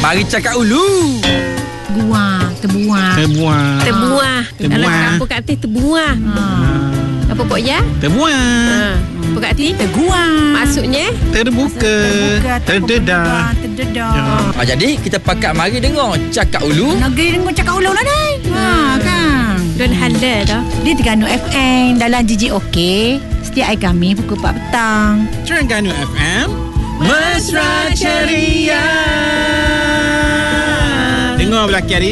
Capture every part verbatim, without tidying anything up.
Mari cakap ulu. Buah, terbuah. Terbuah. Terbuah. Terbuah. Kalau kampung kat atas terbuah. Ha. Apa pok ya? Terbuah. Ha. Apa kat atas? Terguang. Maksudnya? Terbuka. Terdedah. Terdedah. Ha, jadi kita pakat mari dengar cakap ulu. Negeri dengar cakap ulu lah dah. Ha kan. Dan halal dah. Di Terengganu F M dalam J J O K. Setiap hari kami pukul empat petang. Terengganu F M. Mesra ceria. Dengar belaki hari.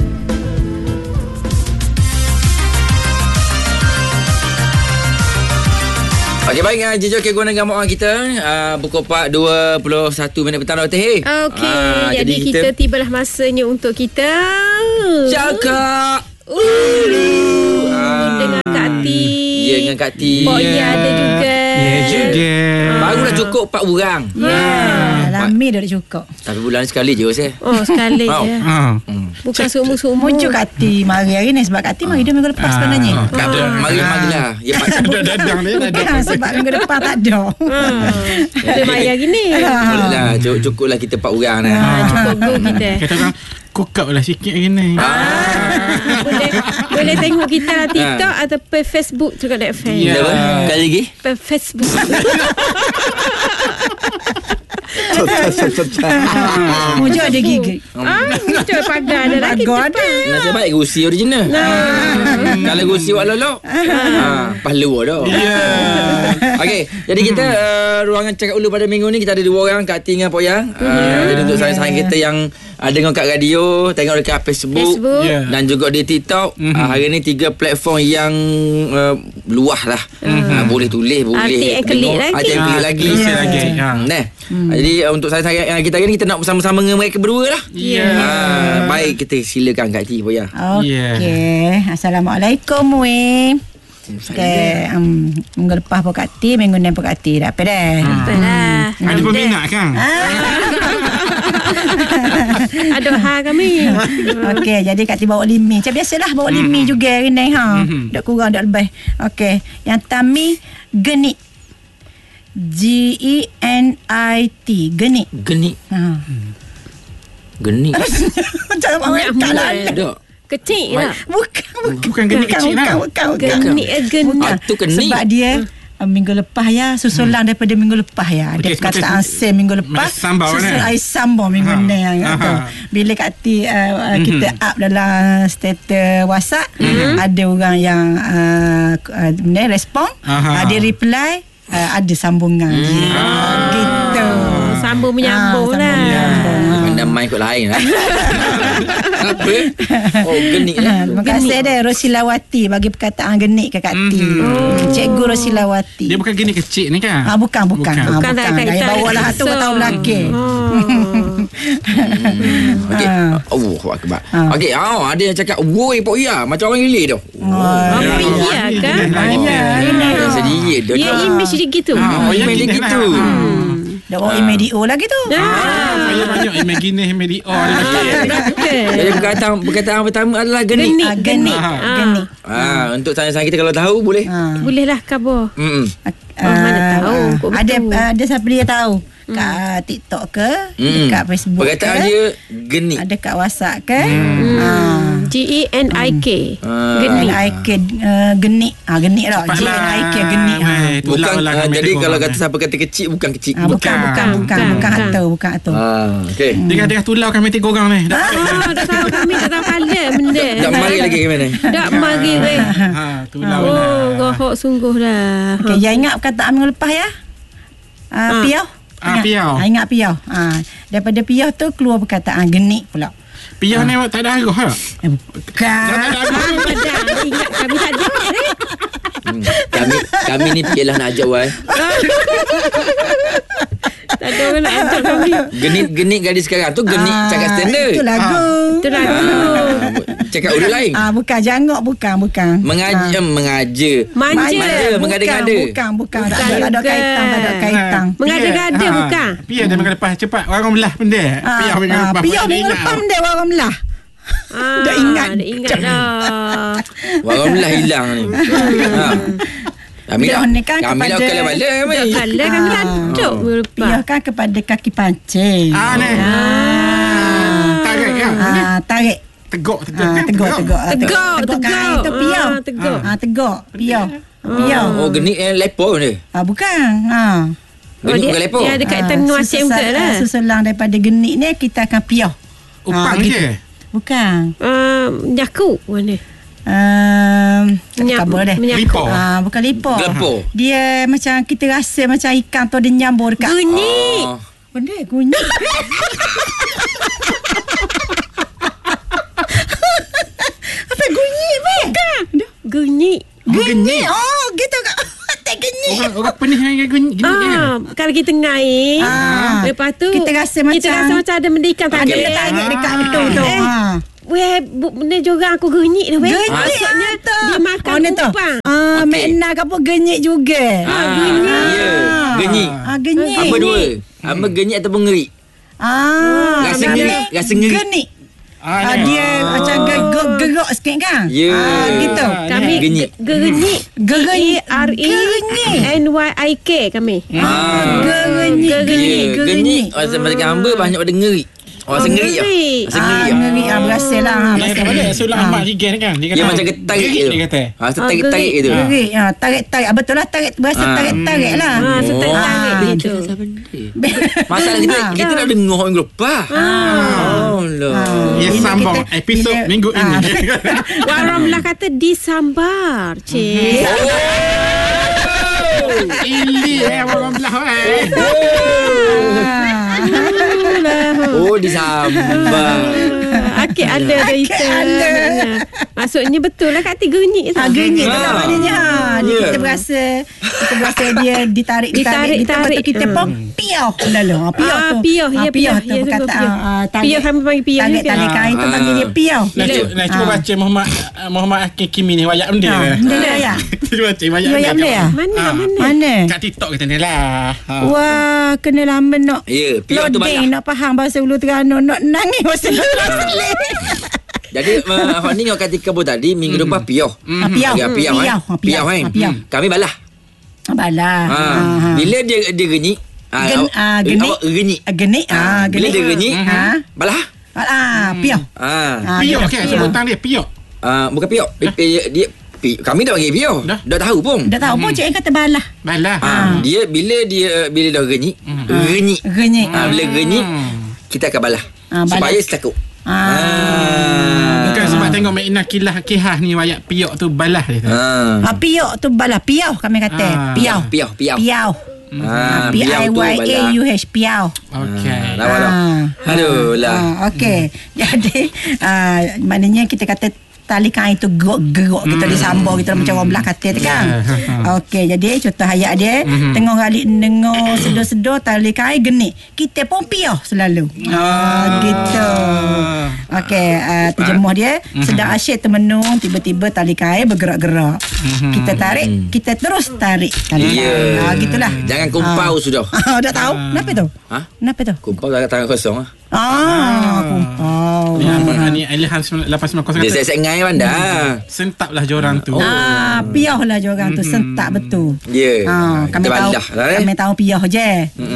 Okey, baik. J J O K guna dengan orang kita. Uh, pukul empat dua puluh satu minit petang, Doktor Hei. Okey, Ah, jadi, kita, kita tibalah masanya untuk kita cakap ulu. Ah. dengan Kak Ti. Ya, dengan Kak Ti. Pok Ya ada juga. Ya juga. Barulah cukup empat orang. Ya, lami dah cukup. Tapi bulan sekali je saya. Oh, sekali Oh. je. Ha. Hmm. Bukan seumur-seumur. Muncul Kati mari hari ni sebab Kati mari dia minggu lepas Ah. sebenarnya. Tak ada. Mari-marilah. Ya, Pak. Dah dadang dia dah. Bukan sebab minggu depan tak ada. Kita bayar gini. Bolehlah. Cukuplah kita empat orang dah. Ha, cukup go kita. Kata orang, kokap lah sikit hari ni. boleh boleh tengok kita lah TikTok ataupun Facebook juga nak fan. Ya. Apa? Kali lagi. Pe- Facebook. Muncul ada gigi. ah, muncul pagar ada lagi Pagar cepat. Nasib baik gusi original. Nah. Kalau gusi wak lolok. Ha, pas luar dah. Ya. Okey, jadi kita uh, ruangan cakap ulu pada minggu ni kita ada dua orang, Kak Ti dengan Pok Yang. Uh, jadi untuk sahabat-sahabat kita yang uh, dengar kat radio, tengok dekat Facebook, Facebook. Ya. dan juga di TikTok. Mhm. Uh, hari ni tiga platform yang uh, luah lah. Uh, boleh tulis, boleh Arti yang kelik lagi. Arti yang kelik lagi. Tulis lagi. Ha. Nah. Jadi uh, untuk sahabat-sahabat yang kita hari ni kita nak bersama-sama dengan mereka berdua lah. Ya. Uh, baik, kita silakan Kak Ti, Pok Yang. Okey. Assalamualaikum weh. Okey, um, minggu lepas Pok Kati, minggu ni Pok Kati dah apa dah. Apalah. Ada peminat kan? Ada hal kami. Okey, jadi Kati bawa limi. Macam biasalah bawa limi juga hari ni ha. Tak kurang tak lebih. Okey, yang Tami Genik. G E N I T, Genik. Genik. Ha. Genik. Macam orang kalah. Tak. Kecil lah. Bukan, bukan. Bukan genik kecil lah. Bukan, bukan, bukan. Genik eh genik. Ah, tu kenik. Sebab dia uh, minggu lepas ya, susulan hmm. daripada minggu lepas ya. Ada Okey, perkataan seperti- same minggu lepas. sambal susul kan? air sambal minggu Ha. ni yang Aha. tu. Bila Kak Ti uh, uh, kita up dalam status WhatsApp, ada orang yang uh, uh, ni respon, Aha. uh, dia reply, uh, ada sambungan dia. Gitu. Sambung menyambung Ah, lah. sambung menyambung. Mana main kot lain lah. Apa? Oh, genik Ha, lah. terima kasih dia Rosilawati bagi perkataan genik ke Kak Ti. Hmm. Cikgu Rosilawati. Dia bukan genik kecil ni kan? Ah bukan bukan. Bukan. Ah, Bukan bukan. tak Gaya kaitan bawa lah dengan tu kau tahu song. belakang. Okey. Ah. Oh, akbar. Ah. Okey, oh, ada yang cakap, "Woi, Pok Ya, macam orang gila tu." Apa Ya. iya kan? Dia sedih dia. Ya image dia gitu. Ah, oh, yang Image dia gini gitu. lah. Dah oh imedio lagi tu. Ah, saya banyak imagination media. Oh, dia kata. Jadi perkataan perkataan pertama adalah genik. Ah, genik. Ah. Genik. Ah, untuk sayang-sayang kita kalau tahu boleh. Ah. Boleh lah khabar. Hmm. Oh, mana tahu, Ah, kok ada betul. ada siapa dia tahu? Kat TikTok ke? Hmm. Dekat Facebook Perkataan ke? dia genik. Ada kat WhatsApp ke? Ah. G E N I K. Ah. Genik. Genik. I K uh, genik. Ah genik dah. G N I K genik. Ah. Bukan uh, jadi kalau kata siapa kata kecil bukan kecil. Ah, bukan bukan bukan bukan, bukan bukan. atau bukan atau. Ah, okey. Dia kata dia tulau kami tiga orang ni. Dah. Oh, dah tahu kami dah tahu kala benda. Tak mari lagi ke mana? Tak mari weh. Ha, tulau Oh, lah. gohok sungguh dah. Okey, yang ingat perkataan minggu lepas ya? Ah, Ah. piau. Ah, Ingat? piau. Ah, ingat piau. Ah, daripada piau tu keluar perkataan genik pula. Piah ni tak ada arah tak? Eh, bukan. Ada ingat kami tak ada. Hmm. Kami kami ni pialah nak ajak wai. Tak ada orang nak ajak kami. Genit-genit gadis sekarang tu genit Ah, cakap standard. Itu lagu. Itu lagu. Cakap urut lain. Ah, bukan jangok bukan bukan. Mengaja mengaja. Manja. Manja, mengada-ngada. Bukan, bukan, bukan. Tak Bukan ada, tak ada juga. kaitan, tak ada kaitan. Mengada-gada Piah. bukan? Ha, Piah dia minggu lepas cepat orang belah benda. Piah minggu ah, lepas. piau dia minggu ingat. lepas dia orang belah. Ah, Dah ingat. Dah ingat dah. Orang belah hilang ni. Ha. Kami Piau dah ni kan kami dah kepada- kala bala kami. Tak kalah kami tak duduk Piau berlepas. kan kepada kaki pancing. Ah, ni. Ah. Ah, tarik. Teguk, teguk. Ah, teguk, teguk. Ah, Teguk, Teguk kain teguk. tu piau. Ah, teguk. Ah, teguk. Piau. Piau. Oh, genik yang lepo ni. Ah, bukan. Ha. Oh, Genik dia, bukan lepo. dia ada kat Ah, tengah Aceh susulan- betul lah. ah, Susulang daripada genik ni kita akan piau. Upang Ah, gitu. je. Bukan. Uh, nyaku mana? Um, Menyak- tak boleh. menyaku. Lipo. Ah, bukan lipo. Gelepor. Dia macam kita rasa macam ikan tu ada nyambur dekat. Genik. Oh. Benda kunyit. Apa kunyit be? Genik. Genyit. Oh, gitu kak. Tak genyit. Orang orang pening dengan gini gini kan. Ah, kalau kita ngair, Ah. lepas tu Kita rasa kita macam- rasa macam ada benda ikan Ada tadi. benda tarik dekat Ah. betul tu. Eh. Ha. Weh, bu- benda jorang aku genyik dah weh. Genyit Maksudnya tu. dia makan Oh, ni tu. upang. Ah, Okey. makna apa genyit juga. Ah, genyik. Ya, genyik. Ah, genyit. Apa dua? Apa genyik ataupun ngeri? Ah, Rasa genyit. ngeri, rasa ngeri. Genyit. Ah, Ah, dia macam gerak gerak sikit kan? Ya. Ah, gitu. Kami Genyik. ge- genyik. Genyik. R E Genyik. N Y I K kami. Ah, genyit, genyit, Ya, genyit. genyik. Orang macam hamba banyak pada ngeri. Oh, rasa Oh, ngeri ah. ngeri. Rasa Ah, ngeri ah. ngeri ah, berasa lah. Ah, Dia berasa kata pada ngeri. Sulang Ah. Ahmad Jigen kan. Dia kata. Dia macam getarik gerik, tu. Dia kata. Ha, Ah, tarik-tarik gerik. tu. Gerik. Ah, tarik-tarik. Ah, betul lah tarik. Berasa Ah. tarik-tarik lah. Ah, setarik-tarik Ah. gitu. Masalah kita Ah. kita nak dengar minggu lepas. Oh lah. Ya, Bila sambung kita- episod bila- minggu ah. ini. Orang belah kata disambar, cik. Ini eh orang belah eh. Oh, disambar. Akik ada cerita. ada. Maksudnya betul lah Kak Ti genyik tu. Ah, genyik tu lah Ah. maknanya. Dia Ya. kita berasa kita berasa dia ditarik Ditarik, ditarik kita tarik. lepas tu kita pun piau lalu. Ah, piau Ah, tu. piau, ya, Ah, piau. piau tu Ya, sungguh perkataan. piau. ah, tarik- Piau kami panggil piau Tarik juga. tarik kain tu Ah. panggil dia piau. Nak cuba, nak cuba Ah. baca Muhammad uh, Muhammad Hakim Kimi ni wayak benda. Ah, benda dia ya. Cuba baca wayak Ya, ya, benda ya? Mana, Ah. mana? Mana? Kat TikTok kata ni lah. Ha. Wah, kena lama nak. Ya, piau tu Loading, balas. nak faham bahasa Ulu Terengganu, nak nangis bahasa Asli. Jadi uh, Ahmad ni orang kata kabur tadi minggu depan piau. Ah, piau. Ya, piau Piau, eh. ah, Piau kan. ah, piau. Kami balah. Ah, balah. Ha. Ah, Bila dia dia genyik. Ah, Gen, awak- ah, eh, genik. awak genyik. Ah, genik. Ah, Bila genik. dia genyik, Ah. balah. Ah, piau. Ah. Ah, Piok dia kan piau. sebutan dia piok. Ah, bukan piau. Dia, dia, dia pi, kami dah panggil piau. Dah. Dah tahu pun. Dah tahu pun cik yang kata balah. Balah. Ah, dia bila dia bila dah genyik, genyik. Genyik. Ah, bila genyik, kita akan balah. Ah, balah. Supaya setakuk. Ah. Bukan sebab tengok makna kilah kihah ni wayak piok tu balah dia. Ah. Ah, piau tu balah. Piau kami kata. Ah. Piau. Piau, piau. Piau. Ah, P I Y A U H. Piau. Okey. Ah, nampak tak? Aduh lah. Ah, okey. Jadi ah, maknanya kita kata tali kain tu gerok-gerok kita disambung kita macam orang belah kata tu kan. Okey, jadi contoh ayat dia tengok kali dengar sedar-sedar tali kain genik. Kita pun piau selalu. Ah, gitu. Okey, uh, terjemuh dia sedang asyik termenung tiba-tiba tali kain bergerak-gerak. Kita tarik, kita terus tarik tali Ya. kain. Ah, gitulah. Jangan kumpau sudah. Ah, dah tahu? Kenapa tu? Ha? Kenapa tu? Kumpau tak tangan kosong ah. Ah, kumpau. Ni abang ni Alihan lapan sembilan kosong Dia kata. saya ngai pandai. Sentaplah jorang tu. Ah, piau lah orang tu sentak betul. Ya. Ah, kami Kita tahu, balah lah, eh. kami tahu piau je.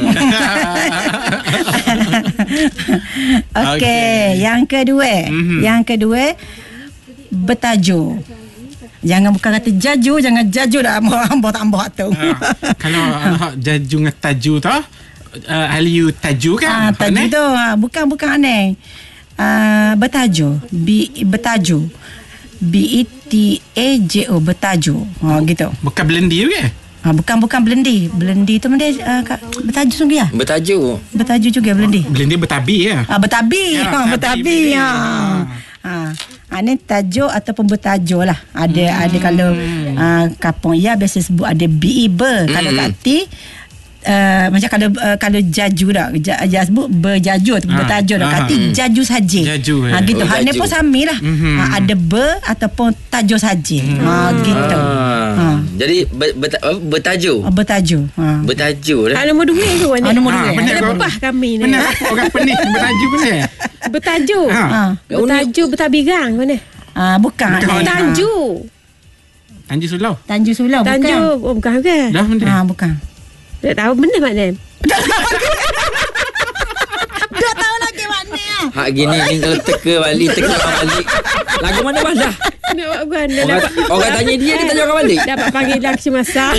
Okey, Okey. yang kedua, yang kedua bertajuk. Jangan bukan kata jaju, jangan jaju dah ambah tak ambah tu. Ah, kalau hak jaju dengan taju tu, uh, Aliu taju Ah, kan? tajuk Aneh? tu ah, bukan bukan aneh. Ah, bertajuk, B bertajuk. B E T A J O bertajuk. Ha gitu. Bukan blendi tu ke? Ha, bukan bukan blendi. Blendi tu benda uh, bertajuk sungguh ya. Bertajuk. Bertajuk juga blendi. Blendi bertabi ya. Ah, bertabi. Ya, Ha, bertabi. tabi. Ha. Ha. Ha, ni tajuk ataupun bertajuk lah. Ada hmm. ada kalau uh, kapung ya biasa sebut ada B E ber. Kalau Hmm. kat T Uh, macam kalau uh, kalau jaju dah ja, ja sebut berjaju ataupun Ha, bertajuk dah ha, kati ha. jaju saja. Jaju, Ha eh. gitu. Oh, Hak ni jaju. pun sama lah. Mhm. Ha, ada ber ataupun tajuk saja. Ha gitu. Ah. Ha. Jadi ber, berta, apa, bertajuk. Ha, bertajuk. Ha. Bertajuk dah. Hak nombor dua tu Ah, ni. nombor Ah, dua. benar kau. Lepas kami ni. Benar orang pening bertaju benar. Bertajuk. Ha. Ha. Bertajuk bertabirang mana? Ah, bukan. Bukan. Bukan. Tanju. Tanju Sulau. Tanjung Sulau bukan. Tanju. Oh, bukan ke? Dah benda. Ha, bukan. Tak tahu benda makna. Dah tahu lagi makna. Hak gini ni kalau teka balik, teka balik. Lagu mana Bas dah? Nak buat ganda. Orang, orang tanya dia, dia tanya orang balik. Dapat panggil laki masak.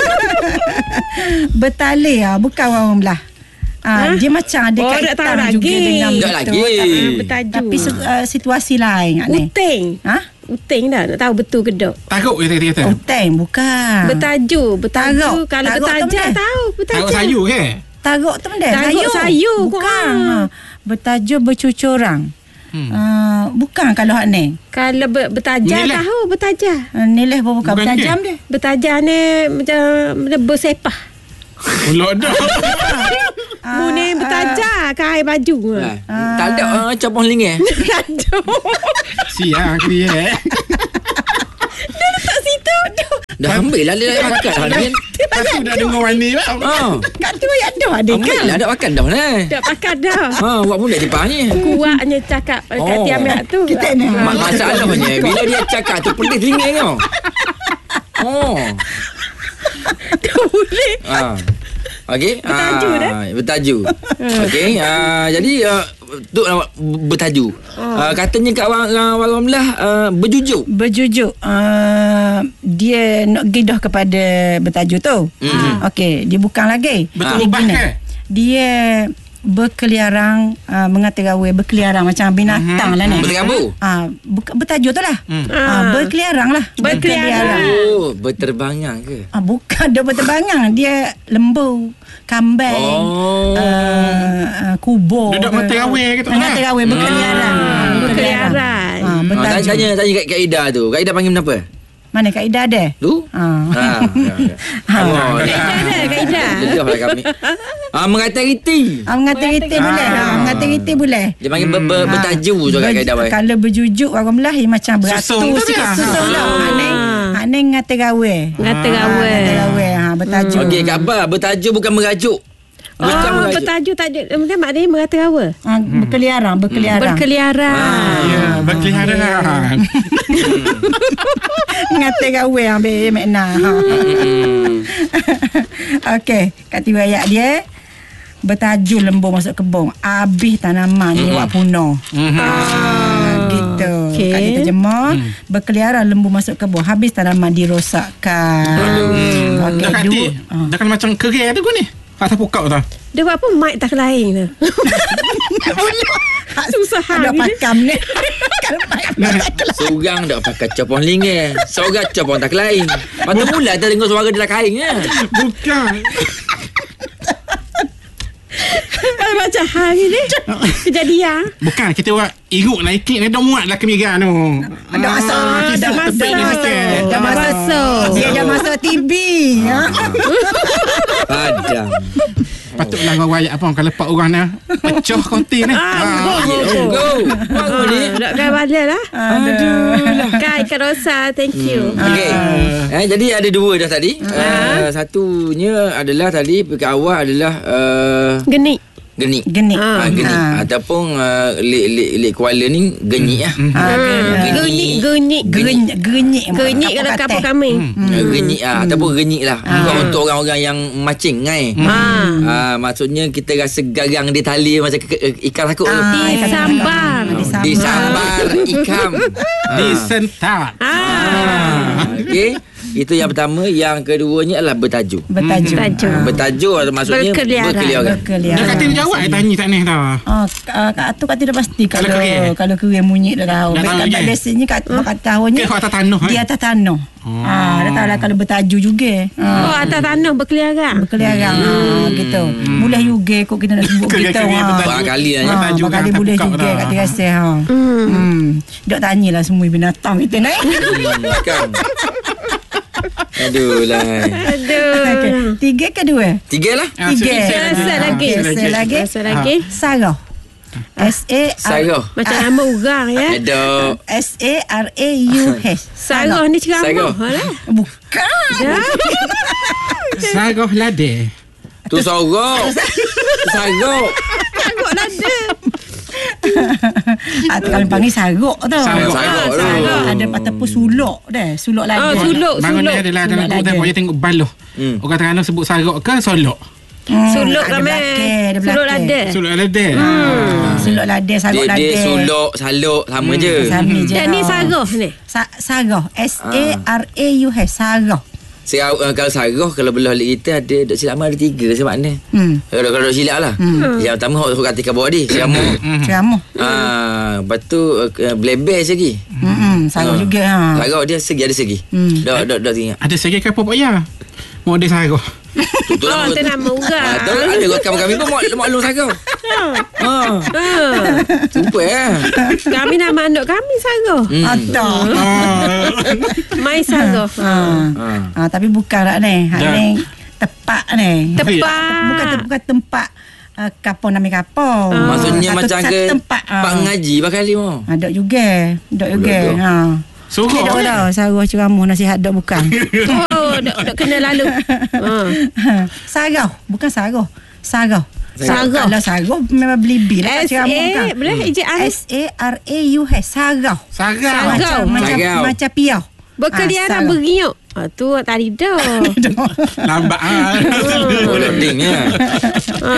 Bertali ah, bukan orang belah. Ah, Ha? dia macam ada Oh, tak kaitan tahu juga lagi. dengan Tak betul. lagi. Tapi, Bertajuk. tapi uh, situasi lain kat ni. Uting. Ha? Uting dah. Nak tahu betul ke tak? Taruk je tadi kata. Utang bukan. Bertajuk. Bertajuk. Taruk. Kalau Taruk tu bertajuk mana? tahu. Bertajuk. Taruk sayur ke? Taruk tu benda. Taruk sayur. Bukan. Ah. Ha. Bertajuk bercucurang. Hmm. Uh, bukan kalau hak ni. Kalau ber, bertajah Nilai. tahu bertajah. Uh, nilai pun bukan, Bukan bertajam ke? dia. Bertajah ni macam, macam bersepah. Ulok dah. Mu ni bertajah kain baju. Ha. Tak ada uh, capung lingis. Aduh. Siang dia eh. Tak situ. Dah ambil lah dia dah makan dah ni. Lepas tu dah dengar warna lah. Ha. Kat tu yang ada ada Ambil kan? lah dah makan dah ni. Tak pakai dah. Ha, buat pun dah Jepang ni. Kuatnya cakap kat Oh. Tiamat tu. Kita ni. Ma- Masalahnya bila dia cakap tu pedih telinga kau. Oh. Tak boleh. Ha. Okey. Bertajuk Ah, dah. Bertajuk. Okey. Ah, jadi uh, tu uh, bertajuk. Uh, katanya kat orang orang belah uh, berjujuk. Berjujuk uh, dia nak gidah kepada bertajuk tu. Mhm. Okey, dia bukan lagi. Betul Dia ubah gini. ke? Dia berkeliarang uh, mengata gawe berkeliarang macam binatang Mhm. lah ni. Berterabur. Ah, buka, bertajuk tu lah. Hmm. Ah, berkeliarang lah. Berkeliarang. Oh, berterbangan ke? Ah, bukan dia berterbangan, dia lembu, kambing, Oh. uh, uh, kubur. Duduk mata gawe ke tu Mata lah. gawe berkeliarang. Ah, berkeliaran. Ah, Ah, tanya, bertajuk. tanya tanya kat Kak Ida tu. Kak Ida panggil apa? Mana Kak Ida ada? Tu? Ah. Ha. ya, ya. Ha. Oh, Kak Ida ada, Kak Ida. Jejahlah kami. Ah, mengata-riti. Ah, mengata-riti Ah. boleh. Ah, mengata-riti boleh. Dia panggil ber, ber, Ah. bertajuk tu kat Kak Ida. Ber- Kalau berjujuk orang belah dia macam beratur Susung tu sikit. lah. Susung lah. Ah. Hak ni hak ni ngata gawe. Ngata Ah, gawe. Ngata gawe. Ha, bertajuk. Okey, Kak Abah, bertajuk bukan merajuk. Bukan Oh, merajuk. bertajuk tajuk. Macam maknanya mengata apa? Ah, berkeliarang, berkeliarang. Berkeliaran. Ya, berkeliaran. Ngata gawe ambil makna. Ha. Hmm. Okey, kat tiba ayat dia bertajuk lembu masuk kebun. Habis tanaman ni buat punah. Ah, gitu. Okey. Kat dia terjemah, berkeliaran lembu masuk kebun. Habis tanaman dirosakkan. Dah Okey, kati. dua. Ah. Dah kan macam kerai tu ni. Kat sapu kau tu. Dia buat apa mic tak lain tu? Susah Ada hal ni. pakam ni. Kalau pakam. Seorang dah pakai capung lingis. Seorang capung tak lain. Lepas tu mula kita dengar suara dia dah kain ya. Bukan. Macam hari ni kejadian. Bukan, kita buat iruk lah ikik ni dah muat lah kemiran tu. Dah masuk. kisah Dah masuk. tepik ni Dah sikit. masuk. Dah Dah masuk. masuk. Dia dah masuk T V. Ha? Padam. Patutlah kau wayak apa kalau lepak orang ni pecah konti ni. Ah, Go. Go. Bagus ni. Nak kaya balik lah. Aduh. Kai Karosa, thank you. Okey. Eh, jadi ada dua dah tadi. Uh, satunya adalah tadi perkara awal adalah uh, Genik. genik. Genik. Ah, genik. Ah. Ataupun uh, lik lik lik Kuala ni genyik lah. Ha, Genik, genik. Genyik. Genyik. Genik kalau kapal kami. Hmm. Genyik ah ataupun genyik lah. Bukan untuk orang-orang yang macing ngai. Ah. Ah, maksudnya kita rasa garang di tali macam ke- ke- ikan takut tu. Ah, Disambar. Disambar ikan. Disentak. Ah. Okey. Itu yang pertama. Yang keduanya adalah bertajuk. Bertajuk. Bertajuk. Ah. Bertajuk maksudnya Berkeliaran. berkeliaran. Dia Berkeliaran. kata dia jawab saya tanya tak ni dah. Oh, uh, Kak Atu kata dah pasti Kalau kalau kerik. kalau kerik munyi dah tahu. Dah tahu Baik, je. biasanya Kak Atu kata tahunya Ke atas tanah di eh? atas tanah. Oh. Ah, dah tahu lah kalau bertajuk juga. Oh, Ah. atas tanah berkeliaran. Berkeliaran ah, gitu. Boleh juga kok kita nak sebut Kerik- gitu. kerik ah. bertajuk. Barangkali lah ya. Ah, Bertajuk bakal kan dia tak boleh buka juga dah. kat dia rasa ha. Hmm. Dok tanyalah semua binatang kita ni. Hmm, kan. Aduh lah. Aduh. Okey. Tiga ke dua? Tiga lah. Ah, Tiga. selesa Selesa lagi. Okey, selesa lagi. Rasa lagi. Sarah. S A R Sarah. Macam nama orang ya. Ada. S A R A U H. Sarah ni ceramah Sarah. lah. Bukan. Dah. Sarah lade. Tu sorok. Tu sorok. Takut nada. Ah, tu kalau panggil sarok tu. Sarok. Sarok tu. Sarok. Ada patah pun suluk dah. Suluk lagi. Oh, suluk, Bangun suluk. ni adalah Suluk dalam lada. tu dia tengok baloh. Hmm. Orang Terengganu sebut sarok ke solok. Hmm, Suluk ada ramai. belakang, ada Suluk belakang. lada. Suluk ladar. Hmm. Suluk ladar, saruk Dia, ladar. dia suluk, saluk sama je. Sama je. Dan ni sarah ni. Sa- sarah. S A R A U H. Sarah. Saya, uh, kalau sarah, kalau belah balik kita ada, dok silap ada tiga sebab ni. Hmm. Kalau kalau dok silap lah. Hmm. Yang pertama hok kata kat bawah dia, ceramah. Ceramah. Ah, lepas tu uh, blebel segi. Hmm. Sarah Ah. juga. Ha. Sarah dia segi ada segi. Hmm. Dok dok dok tinggal. Ada segi ke apa Pak Ya? Model sarah. Tu Oh, tu nama orang. Ah, tu ada rakan kami pun mak maklum sarah. Ha. Ha. Super eh. Kami nama anak kami Sarah. Hmm. Atau. Mai Sarah. Ha. Ha. Tapi bukan lah ni. Hak Dah. ni tepat ni. Tepat. Bukan te- bukan tempat uh, kapau nama kapau. Maksudnya Satu- macam satu ke tempat. pak ngaji bakal dia mau. Ha, dok juga. Dok juga. Dok. Ha. Suruh. Okey, dok dah. Sarah ceramah nasihat dok bukan. Oh, dok dok kena lalu. Ha. Sarah. Bukan Sarah. Sarah. Sarah. Kalau Sarah memang beli bil lah S kat ceramah bukan. A boleh ejek I. S A R A U H. Sarah. Sarah. Macam macam Sarah. macam piau. Berkeliaran Ah, beriuk. Ha, tu tadi dah. Lambat ah. Oh, loading ya. Ha.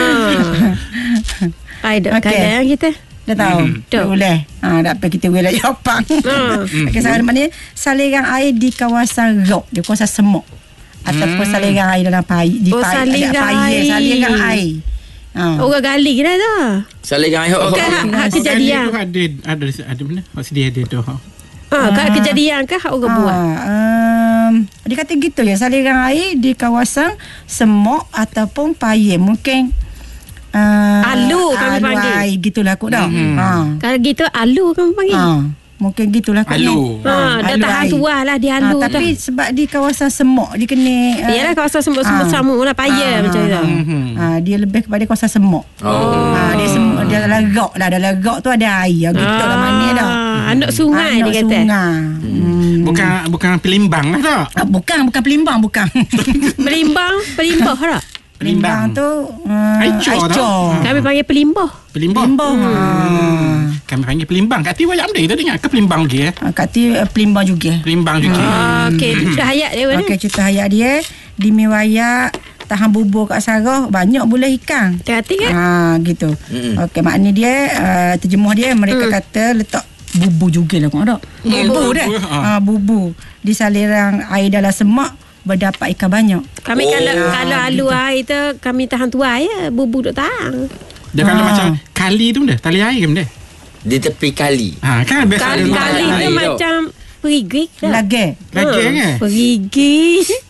Ai dok Okey. kalah kita. Dah tahu. Dah. Boleh. Ha, dak apa kita boleh jawapan. Ha. Okey, soalan mana? Saliran air di kawasan rock, di kawasan semok ataupun saliran air dalam pai di Oh, pai saliran ada pai, air. saliran air. Ha. Orang gali dah dah. Saling ai hok. Bukan hak, hak Kejadian kejadian. tu ada ada ada mana? Hak sedia ada tu. Ha, kat kejadian ke hak orang buat? Ha, um, dia kata gitu ya, saliran air di kawasan semok ataupun payung. Mungkin uh, Alu kami alu panggil. air gitulah kot dah. Hmm. Ha. Kalau gitu alu kami panggil. Ha. Mungkin gitulah kot Alu. ni. Ha, dah alu tahan air. tuah lah dia Ha, alu tapi sebab di kawasan semok dia kena uh, Yalah kawasan semut-semut Ah. sama lah payah Ah. macam tu. ha, dia lebih kepada kawasan semok. Oh. Ha, dia semua dia dalam rock lah, dalam rock tu ada air. Gitu lah mana dah. Anak sungai Anak dia kata. sungai. Hmm. Bukan bukan pelimbang lah tak? Ah, bukan bukan pelimbang bukan. Melimbang, pelimbah tak? Pelimbang tu uh, Aicor tau. Kami panggil pelimbah. Pelimbang. Pelimbang. Hmm. Kami panggil pelimbang. Kat Tiwa Yam dia kita dengar ke pelimbang lagi eh? Ha, kat tu uh, pelimbang juga. Pelimbang juga. Ah, okey, cerita hayat dia mana? Okey, cerita hayat dia di Miwaya tahan bubur kat Sarah banyak boleh ikan. Hati-hati kan? Ha gitu. Mm-mm. Okey, maknanya dia uh, terjemuh dia mereka hmm. kata letak bubu jugalah kau tak? Bubu dah. Bubu, ha. Ha bubu di saliran air dalam semak berdapat ikan banyak. Kami Oh. kalau kalau alu air tu kami tahan tuai ya, bubuk duk tahan. Dia kalau Ah. macam kali tu benda, tali air ke benda? Di tepi kali. Ha, kan biasa Kali ada kali air tu tu. macam perigi dah. Lagi. lagi Ha, kan? Perigi.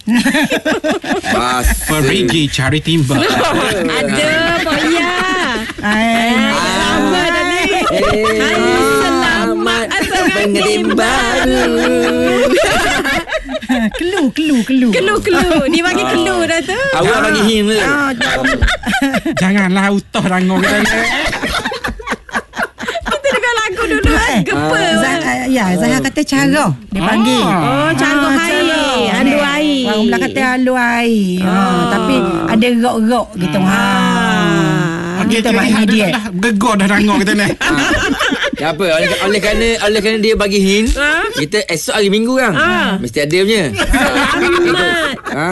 Bas. Perigi cari timba. Ada boya. Ai. Lama dah ni. Hai, selamat pengantin baru. Kelu, kelu, kelu. Kelu-kelu. Dia bagi kelu dah tu. Awak bagi him tu. Ah, Janganlah utuh rangung kita ni. Kita dengar lagu dulu lah. Eh, Gepa. Zah, uh, ya, Zahir kata cara dia panggil. Oh, cara Ah, air. cara. Alu Ni, air. Orang Melayu kata alu air. Ha, tapi ada rok-rok gitu. Ha. Okey, Kita jadi maknanya dah, dia. dah bergegor dah rangung kita ni. Ya apa oleh, oleh kerana oleh kerana dia bagi hint, Ha? kita esok hari Minggu kan. Ha. Mesti ada punya. Selamat. Ha.